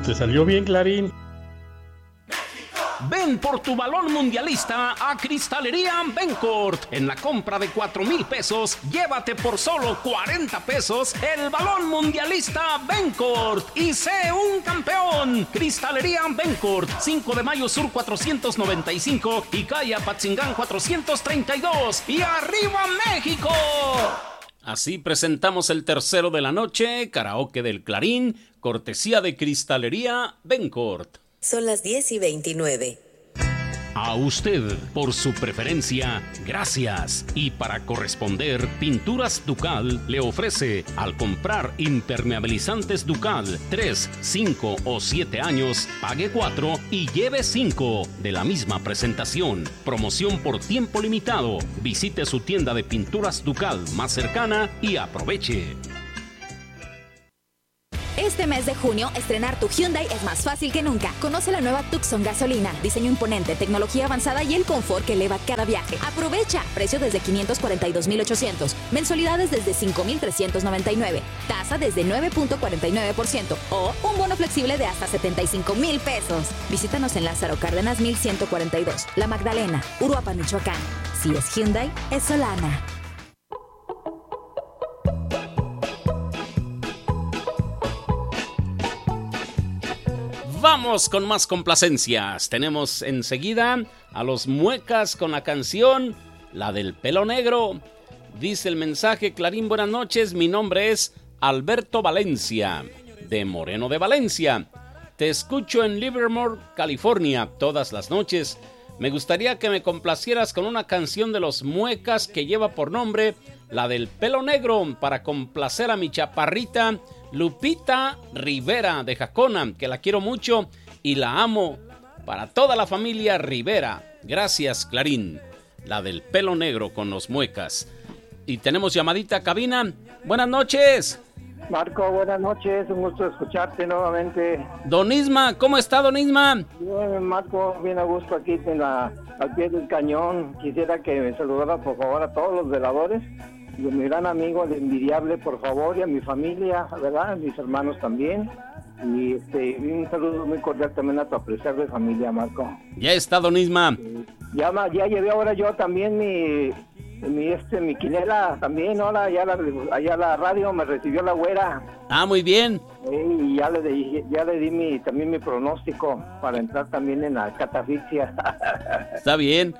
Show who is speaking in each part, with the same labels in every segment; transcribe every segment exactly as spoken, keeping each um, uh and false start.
Speaker 1: Te salió bien, Clarín.
Speaker 2: Ven por tu balón mundialista a Cristalería Bencourt. En la compra de cuatro mil pesos, llévate por solo cuarenta pesos el balón mundialista Bencourt y sé un campeón. Cristalería Bencourt, cinco de mayo Sur cuatrocientos noventa y cinco y calle Apatzingán cuatrocientos treinta y dos. ¡Y arriba México! Así presentamos el tercero de la noche, karaoke del Clarín, cortesía de Cristalería Bencourt.
Speaker 3: Son las diez y veintinueve.
Speaker 2: A usted, por su preferencia, gracias. Y para corresponder, Pinturas Ducal le ofrece, al comprar impermeabilizantes Ducal tres, cinco o siete años, pague cuatro y lleve cinco de la misma presentación. Promoción por tiempo limitado. Visite su tienda de Pinturas Ducal más cercana y aproveche.
Speaker 4: Este mes de junio, estrenar tu Hyundai es más fácil que nunca. Conoce la nueva Tucson gasolina, diseño imponente, tecnología avanzada y el confort que eleva cada viaje. Aprovecha, precio desde quinientos cuarenta y dos mil ochocientos, mensualidades desde cinco mil trescientos noventa y nueve, tasa desde nueve punto cuarenta y nueve por ciento o un bono flexible de hasta setenta y cinco mil pesos. Visítanos en Lázaro Cárdenas mil ciento cuarenta y dos, La Magdalena, Uruapan, Michoacán. Si es Hyundai, es Solana.
Speaker 2: Vamos con más complacencias. Tenemos enseguida a los Muecas con la canción La del Pelo Negro. Dice el mensaje: Clarín, buenas noches. Mi nombre es Alberto Valencia, de Moreno de Valencia. Te escucho en Livermore, California, todas las noches. Me gustaría que me complacieras con una canción de los Muecas que lleva por nombre La del Pelo Negro, para complacer a mi chaparrita Lupita Rivera de Jacona, que la quiero mucho y la amo. Para toda la familia Rivera. Gracias, Clarín. La del Pelo Negro con los Muecas. Y tenemos llamadita a cabina. Buenas noches.
Speaker 5: Marco, buenas noches. Un gusto escucharte nuevamente.
Speaker 2: Don Isma, ¿cómo está, don Isma?
Speaker 5: Bien, Marco, bien a gusto aquí en la, al pie del cañón. Quisiera que me saludara, por favor, a todos los veladores. Y a mi gran amigo, el Envidiable, por favor, y a mi familia, ¿verdad? A mis hermanos también. Y este, un saludo muy cordial también a tu apreciable familia, Marco.
Speaker 2: Ya está, don Isma.
Speaker 5: Eh, ya, ya llevé ahora yo también mi, mi, este, mi quinela, también, ahora ya la, allá la radio me recibió la güera.
Speaker 2: Ah, muy bien.
Speaker 5: Eh, y ya le, di, ya le di mi, también mi pronóstico para entrar también en la catafixia.
Speaker 2: Está bien.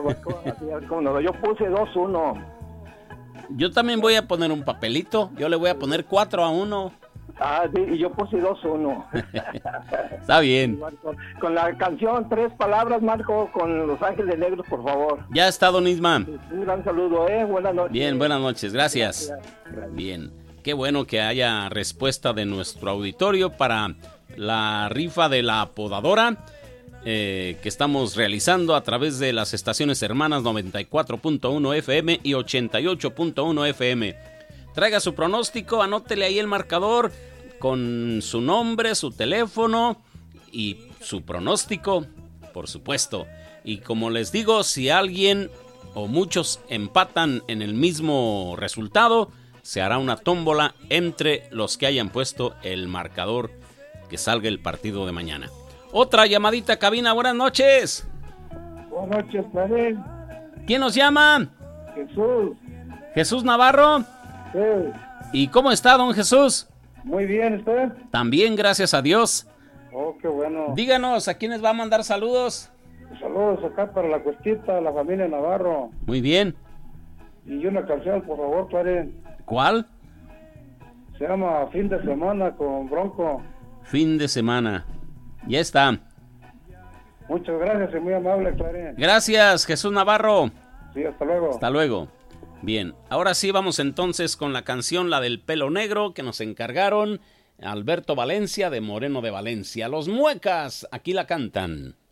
Speaker 5: Yo puse dos uno.
Speaker 2: Yo también voy a poner un papelito. Yo le voy a poner cuatro a uno.
Speaker 5: Ah, sí, y yo puse dos uno.
Speaker 2: Está bien.
Speaker 5: Marco, con la canción Tres Palabras, Marco, con Los Ángeles Negros, por favor.
Speaker 2: Ya está, don Isma.
Speaker 5: Un gran saludo, ¿eh? Buenas noches.
Speaker 2: Bien, buenas noches. Gracias.
Speaker 5: Gracias. Gracias.
Speaker 2: Bien. Qué bueno que haya respuesta de nuestro auditorio para la rifa de la podadora. Eh, que estamos realizando a través de las estaciones hermanas noventa y cuatro punto uno F M y ochenta y ocho punto uno F M. Traiga su pronóstico, anótele ahí el marcador con su nombre, su teléfono y su pronóstico, por supuesto. Y como les digo, si alguien o muchos empatan en el mismo resultado, se hará una tómbola entre los que hayan puesto el marcador que salga el partido de mañana. Otra llamadita a cabina, buenas noches.
Speaker 5: Buenas noches, Clarín.
Speaker 2: ¿Quién nos llama?
Speaker 5: Jesús.
Speaker 2: Jesús Navarro.
Speaker 5: Sí.
Speaker 2: ¿Y cómo está, don Jesús?
Speaker 5: Muy bien, ¿usted?
Speaker 2: También, gracias a Dios.
Speaker 5: Oh, qué bueno.
Speaker 2: Díganos, ¿a quiénes va a mandar saludos?
Speaker 5: Saludos acá para la cuestita, la familia Navarro.
Speaker 2: Muy bien.
Speaker 5: Y una canción, por favor, Clarín.
Speaker 2: ¿Cuál?
Speaker 5: Se llama Fin de Semana con Bronco.
Speaker 2: Fin de semana. Ya está.
Speaker 5: Muchas gracias y muy amable, Clarín.
Speaker 2: Gracias, Jesús Navarro.
Speaker 5: Sí, hasta luego.
Speaker 2: Hasta luego. Bien, ahora sí vamos entonces con la canción La del Pelo Negro que nos encargaron Alberto Valencia de Moreno de Valencia. Los Muecas, aquí la cantan.